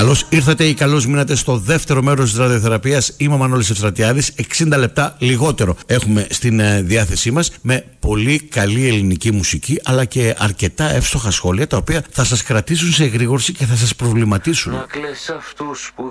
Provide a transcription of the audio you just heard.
Καλώς ήρθατε ή καλώς μείνατε στο δεύτερο μέρος της ραδιοθεραπείας. Είμαι ο Μανώλης Ευστρατιάδης. 60 λεπτά λιγότερο έχουμε στην διάθεσή μας, με πολύ καλή ελληνική μουσική, αλλά και αρκετά εύστοχα σχόλια, τα οποία θα σας κρατήσουν σε εγρήγορση και θα σας προβληματίσουν. Να κλαις αυτούς που